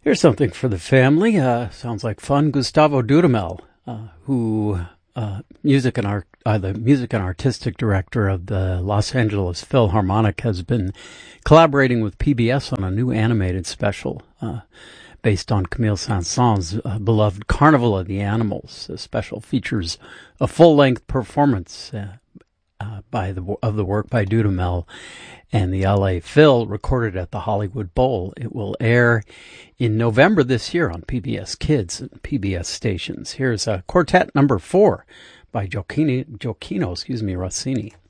Here's something for the family. Sounds like fun. Gustavo Dudamel, who the music and artistic director of the Los Angeles Philharmonic, has been collaborating with PBS on a new animated special based on Camille Saint-Saëns' beloved Carnival of the Animals. The special features a full-length performance of the work by Dudamel and the LA Phil, recorded at the Hollywood Bowl. It will air in November this year on PBS Kids and PBS stations. Here's Quartet number 4 by Gioacchino Rossini.